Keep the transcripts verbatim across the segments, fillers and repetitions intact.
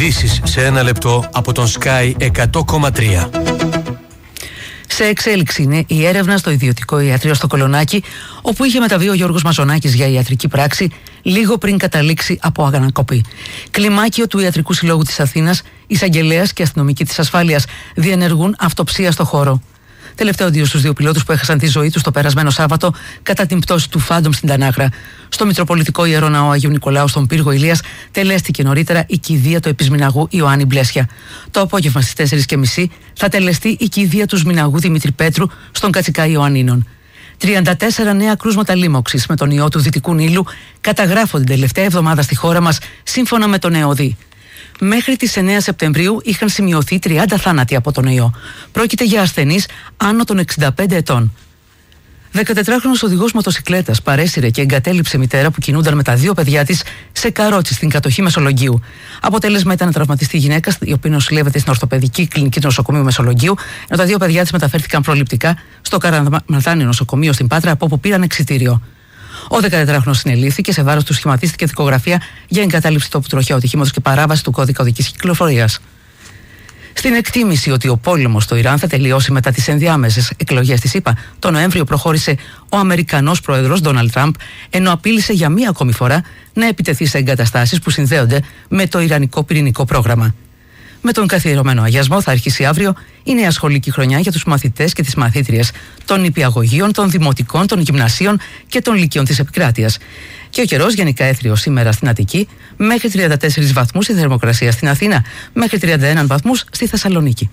Ειδήσεις σε ένα λεπτό από τον Sky εκατό κόμμα τρία. Σε εξέλιξη είναι η έρευνα στο ιδιωτικό ιατρείο στο Κολονάκι, όπου είχε μεταβεί ο Γιώργος Μαζονάκης για ιατρική πράξη λίγο πριν καταλήξει από ανακοπή. Κλιμάκιο του Ιατρικού Συλλόγου της Αθήνας, εισαγγελέας και αστυνομικοί της ασφάλειας διενεργούν αυτοψία στο χώρο. Τελευταίο δύο στους δύο πιλότους που έχασαν τη ζωή τους το περασμένο Σάββατο κατά την πτώση του Φάντομ στην Τανάγρα. Στο Μητροπολιτικό Ιερό Ναό Αγίου Νικολάου στον Πύργο Ηλίας τελέστηκε νωρίτερα η κηδεία του επισμηναγού Ιωάννη Μπλέσια. Το απόγευμα στις τέσσερις και μισή θα τελεστεί η κηδεία του σμηναγού Δημήτρη Πέτρου στον Κατσικά Ιωαννίνων. τριάντα τέσσερα νέα κρούσματα λίμωξης με τον ιό του Δυτικού Νείλου καταγράφονται την τελευταία εβδομάδα στη χώρα μας, σύμφωνα με τον ΕΟΔΗ. Μέχρι τις εννέα Σεπτεμβρίου είχαν σημειωθεί τριάντα θάνατοι από τον ιό. Πρόκειται για ασθενείς άνω των εξήντα πέντε ετών. δεκατετράχρονος οδηγός μοτοσικλέτας παρέσυρε και εγκατέλειψε μητέρα που κινούνταν με τα δύο παιδιά της σε καρότσι στην κατοχή Μεσολογγίου. Αποτέλεσμα ήταν να τραυματιστεί η γυναίκα, η οποία νοσηλεύεται στην Ορθοπαιδική Κλινική του Νοσοκομείου Μεσολογγίου, ενώ τα δύο παιδιά της μεταφέρθηκαν προληπτικά στο Καραμαλθάνιο Νοσοκομείο στην Πάτρα, από όπου πήραν εξιτήριο. Ο δεκατετράχρονος συνελήφθηκε, σε βάρος του σχηματίστηκε δικογραφία για εγκατάλειψη τόπου τροχαίου ατυχήματος και παράβαση του κώδικα οδικής κυκλοφορίας. Στην εκτίμηση ότι ο πόλεμος στο Ιράν θα τελειώσει μετά τις ενδιάμεσες εκλογές της ΗΠΑ, το Νοέμβριο προχώρησε ο Αμερικανός πρόεδρος Ντόναλντ Τραμπ, ενώ απείλησε για μία ακόμη φορά να επιτεθεί σε εγκαταστάσεις που συνδέονται με το Ιρανικό πυρηνικό πρόγραμμα. Με τον καθιερωμένο αγιασμό θα αρχίσει αύριο η νέα σχολική χρονιά για τους μαθητές και τις μαθήτριες των νηπιαγωγείων, των δημοτικών, των γυμνασίων και των λυκείων της επικράτειας. Και ο καιρός γενικά έθριος σήμερα στην Αττική, μέχρι τριάντα τέσσερις βαθμούς η θερμοκρασία στην Αθήνα, μέχρι τριάντα ένα βαθμούς στη Θεσσαλονίκη.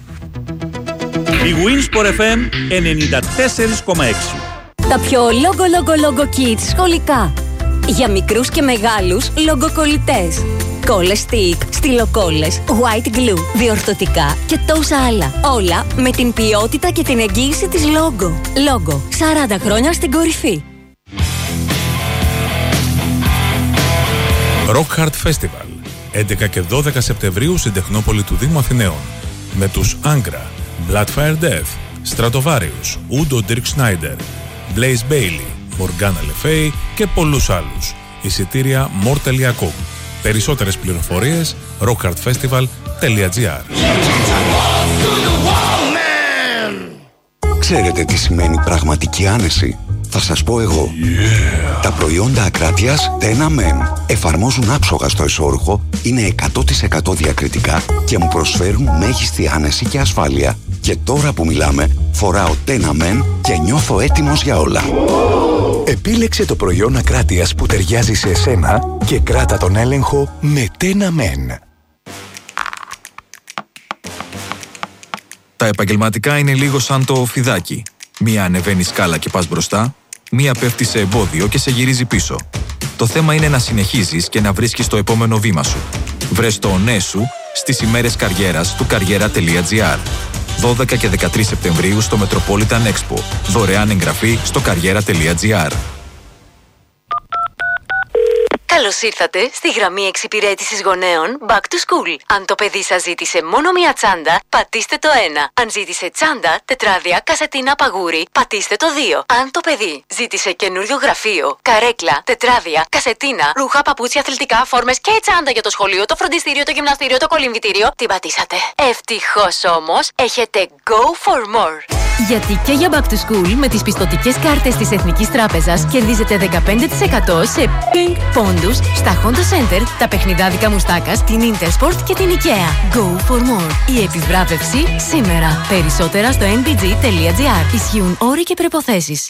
Η Winsport εφ εμ ενενήντα τέσσερα κόμμα έξι. Τα πιο λόγο λόγο λόγο kids σχολικά. Για μικρούς και μεγάλους λογκοκολλητές. Κόλλες stick, στυλοκόλλες, white glue, διορθωτικά και τόσα άλλα. Όλα με την ποιότητα και την εγγύηση της Logo. Logo, σαράντα χρόνια στην κορυφή. Rock Hard Festival, έντεκα και δώδεκα Σεπτεμβρίου στην Τεχνόπολη του Δήμου Αθηναίων. Με τους Angra, Bloodfire Death, Stratovarius, Udo Dirk Schneider, Blaze Bailey, Morgana Le Fay και πολλούς άλλους. Εισιτήρια more τελεία com. Περισσότερες πληροφορίες rock hard festival τελεία gr. Ξέρετε τι σημαίνει πραγματική άνεση? Θα σας πω εγώ. Yeah. Τα προϊόντα Ακράτειας Tena Men εφαρμόζουν άψογα στο εσώρουχο, είναι εκατό τοις εκατό διακριτικά και μου προσφέρουν μέγιστη άνεση και ασφάλεια. Και τώρα που μιλάμε, φοράω Tena Men και νιώθω έτοιμος για όλα. Επίλεξε το προϊόν Ακράτειας που ταιριάζει σε εσένα και κράτα τον έλεγχο με Tena Men. Τα επαγγελματικά είναι λίγο σαν το φιδάκι. Μία ανεβαίνει σκάλα και πας μπροστά, μία πέφτει σε εμπόδιο και σε γυρίζει πίσω. Το θέμα είναι να συνεχίζεις και να βρίσκεις το επόμενο βήμα σου. Βρες το ναι σου στις ημέρες καριέρας του καριέρα τελεία gr. δώδεκα και δεκατρείς Σεπτεμβρίου στο Metropolitan Expo. Δωρεάν εγγραφή στο καριέρα τελεία gr. Καλώς ήρθατε στη γραμμή εξυπηρέτησης γονέων Back to School. Αν το παιδί σας ζήτησε μόνο μία τσάντα, πατήστε το ένα. Αν ζήτησε τσάντα, τετράδια, κασετίνα, παγούρι, πατήστε το δύο. Αν το παιδί ζήτησε καινούριο γραφείο, καρέκλα, τετράδια, κασετίνα, ρούχα, παπούτσια, αθλητικά, φόρμες και τσάντα για το σχολείο, το φροντιστήριο, το γυμναστήριο, το κολυμβητήριο, την πατήσατε. Ευτυχώς όμως, έχετε Go for More. Γιατί και για Back to School με τις πιστωτικές κάρτες της Εθνικής Τράπεζας κερδίζετε δεκαπέντε τοις εκατό σε Pink πόντους στα Honda Center, τα παιχνιδάδικα Μουστάκας, την Intersport και την IKEA. Go for more. Η επιβράβευση σήμερα. Περισσότερα στο εν μπι τζι τελεία gr. Ισχύουν όροι και προϋποθέσεις.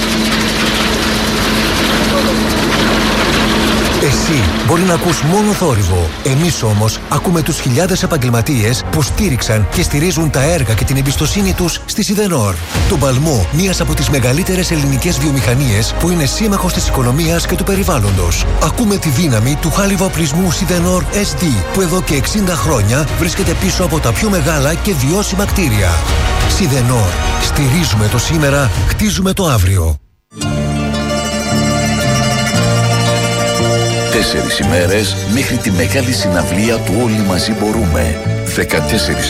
Εσύ μπορεί να ακούς μόνο θόρυβο. Εμείς όμως ακούμε τους χιλιάδες επαγγελματίες που στήριξαν και στηρίζουν τα έργα και την εμπιστοσύνη τους στη Σιδενόρ. Το παλμό, μίας από τις μεγαλύτερες ελληνικές βιομηχανίες που είναι σύμμαχος της οικονομίας και του περιβάλλοντος. Ακούμε τη δύναμη του χάλιβα-οπλισμού Σιδενόρ ες ντι που εδώ και εξήντα χρόνια βρίσκεται πίσω από τα πιο μεγάλα και βιώσιμα κτίρια. Σιδενόρ. Στηρίζουμε το σήμερα, χτίζουμε το αύριο. Τέσσερις ημέρες μέχρι τη μεγάλη συναυλία του Όλοι Μαζί Μπορούμε. δεκατέσσερις